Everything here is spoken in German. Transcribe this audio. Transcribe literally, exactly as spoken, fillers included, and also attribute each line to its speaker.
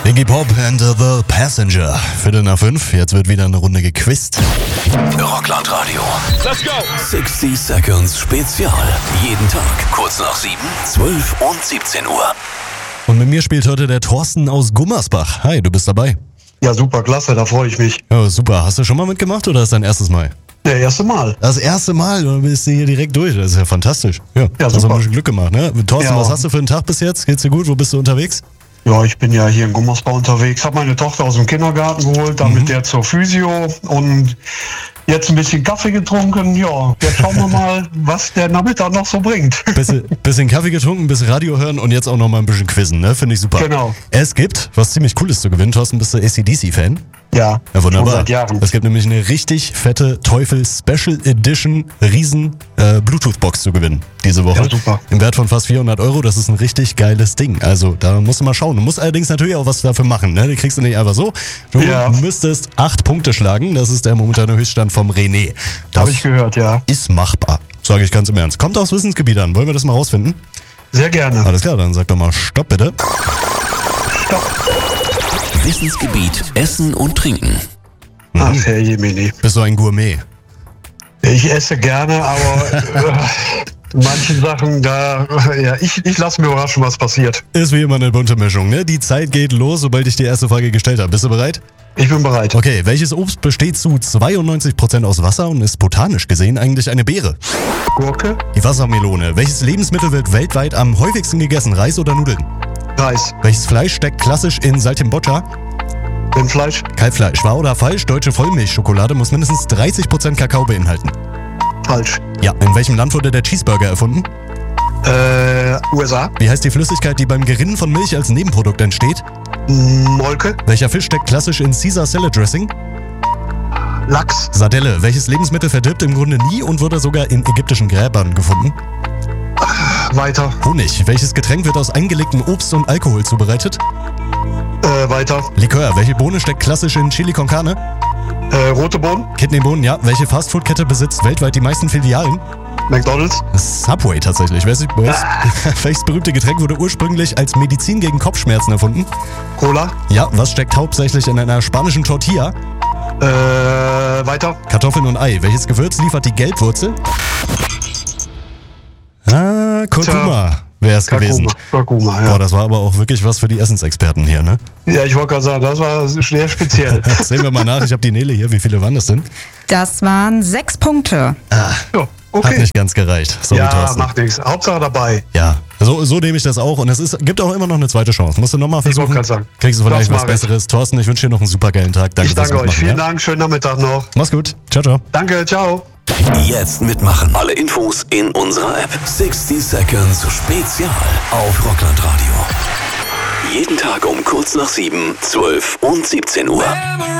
Speaker 1: Iggy Pop and The Passenger. Viertel nach fünf, jetzt wird wieder eine Runde gequizt.
Speaker 2: Rockland Radio. Let's go! sixty Seconds Spezial. Jeden Tag, kurz nach sieben, zwölf und siebzehn Uhr.
Speaker 1: Und mit mir spielt heute der Thorsten aus Gummersbach. Hi, du bist dabei.
Speaker 3: Ja, super, klasse, da freue ich mich.
Speaker 1: Oh, super. Hast du schon mal mitgemacht oder ist dein erstes Mal?
Speaker 3: Ja, erste Mal.
Speaker 1: Das erste Mal, dann bist du hier direkt durch. Das ist ja fantastisch. Ja,
Speaker 3: Ja,
Speaker 1: hast du
Speaker 3: super.
Speaker 1: ein bisschen Glück gemacht, ne? Thorsten,
Speaker 3: Ja.
Speaker 1: was hast du für einen Tag bis jetzt? Geht's dir gut? Wo bist du unterwegs?
Speaker 3: Ja, ich bin ja hier in Gummersbach unterwegs, habe meine Tochter aus dem Kindergarten geholt, dann mit der zur Physio und jetzt ein bisschen Kaffee getrunken. Ja, jetzt schauen wir mal, was der Nachmittag noch so bringt.
Speaker 1: Bisschen, bisschen Kaffee getrunken, ein bisschen Radio hören und jetzt auch noch mal ein bisschen quizzen, ne? Finde ich super.
Speaker 3: Genau.
Speaker 1: Es gibt, was ziemlich cool ist zu gewinnen. Thorsten, bist du A C D C-Fan?
Speaker 3: Ja,
Speaker 1: Ja, wunderbar.
Speaker 3: schon seit Jahren.
Speaker 1: Es gibt nämlich eine richtig fette Teufel Special Edition Riesen äh, Bluetooth-Box zu gewinnen diese Woche.
Speaker 3: Ja, super.
Speaker 1: Im Wert von fast vierhundert Euro. Das ist ein richtig geiles Ding. Also da musst du mal schauen. Du musst allerdings natürlich auch was dafür machen. Ne? Die kriegst du nicht einfach so. Du
Speaker 3: Ja.
Speaker 1: müsstest acht Punkte schlagen. Das ist der momentane Höchststand vom René. Das
Speaker 3: Habe ich gehört, ja.
Speaker 1: ist machbar. Sage ich ganz im Ernst. Kommt aufs Wissensgebiet an. Wollen wir das mal rausfinden?
Speaker 3: Sehr gerne.
Speaker 1: Alles klar, dann sag doch mal Stopp bitte.
Speaker 3: Stopp.
Speaker 2: Wissensgebiet Essen und Trinken.
Speaker 3: Ach, Herr Jemini.
Speaker 1: Bist du ein Gourmet?
Speaker 3: Ich esse gerne, aber äh, manche Sachen, da, ja, ich, ich lasse mir überraschen, was passiert.
Speaker 1: Ist wie immer eine bunte Mischung, ne? Die Zeit geht los, sobald ich die erste Frage gestellt habe. Bist du bereit?
Speaker 3: Ich bin bereit.
Speaker 1: Okay, welches Obst besteht zu zweiundneunzig Prozent aus Wasser und ist botanisch gesehen eigentlich eine Beere?
Speaker 3: Gurke,
Speaker 1: Die Wassermelone. Welches Lebensmittel wird weltweit am häufigsten gegessen? Reis oder Nudeln?
Speaker 3: Reis,
Speaker 1: Welches Fleisch steckt klassisch in Saltimboccia?
Speaker 3: Rindfleisch,
Speaker 1: Kalbfleisch. Wahr oder falsch? Deutsche Vollmilchschokolade muss mindestens dreißig Prozent Kakao beinhalten.
Speaker 3: falsch.
Speaker 1: Ja. In welchem Land wurde der Cheeseburger erfunden?
Speaker 3: Äh, U S A,
Speaker 1: Wie heißt die Flüssigkeit, die beim Gerinnen von Milch als Nebenprodukt entsteht?
Speaker 3: Molke,
Speaker 1: Welcher Fisch steckt klassisch in Caesar Salad Dressing?
Speaker 3: Lachs,
Speaker 1: Sardelle. Welches Lebensmittel verdirbt im Grunde nie und wurde sogar in ägyptischen Gräbern gefunden?
Speaker 3: weiter,
Speaker 1: Honig. Welches Getränk wird aus eingelegtem Obst und Alkohol zubereitet?
Speaker 3: äh, weiter,
Speaker 1: Likör. Welche Bohne steckt klassisch in Chili con Carne?
Speaker 3: äh, rote Bohnen,
Speaker 1: Kidneybohnen, ja. Welche Fastfood-Kette besitzt weltweit die meisten Filialen?
Speaker 3: McDonald's,
Speaker 1: Subway tatsächlich. Welches, welches berühmte Getränk wurde ursprünglich als Medizin gegen Kopfschmerzen erfunden?
Speaker 3: Cola,
Speaker 1: Ja. Was steckt hauptsächlich in einer spanischen Tortilla?
Speaker 3: äh, weiter,
Speaker 1: Kartoffeln und Ei. Welches Gewürz liefert die Gelbwurzel? Ah, Kurkuma wäre es gewesen.
Speaker 3: Kurkuma,
Speaker 1: Boah,
Speaker 3: ja.
Speaker 1: das war aber auch wirklich was für die Essensexperten hier, ne?
Speaker 3: Ja, ich wollte gerade sagen, das war sehr speziell.
Speaker 1: Sehen wir mal nach. Ich habe die Nele hier. Wie viele waren das denn?
Speaker 4: Das waren sechs Punkte.
Speaker 3: Ja,
Speaker 1: Hat
Speaker 3: okay.
Speaker 1: nicht ganz gereicht. Sorry,
Speaker 3: Ja,
Speaker 1: Thorsten.
Speaker 3: macht nichts. Hauptsache dabei.
Speaker 1: Ja, so, so nehme ich das auch. Und es ist, gibt auch immer noch eine zweite Chance. Musst du nochmal
Speaker 3: wollte
Speaker 1: versuchen.
Speaker 3: gerade sagen.
Speaker 1: Kriegst du vielleicht
Speaker 3: Das
Speaker 1: was
Speaker 3: mach ich.
Speaker 1: Besseres. Thorsten, ich wünsche dir noch einen super geilen Tag. Danke
Speaker 3: Ich
Speaker 1: fürs
Speaker 3: danke euch.
Speaker 1: Mitmachen,
Speaker 3: Vielen
Speaker 1: ja?
Speaker 3: Dank. Schönen Nachmittag noch.
Speaker 1: Mach's gut. Ciao, ciao.
Speaker 3: Danke. Ciao.
Speaker 2: Jetzt mitmachen. Alle Infos in unserer App. sixty Seconds Spezial auf Rockland Radio. Jeden Tag um kurz nach sieben, zwölf und siebzehn Uhr.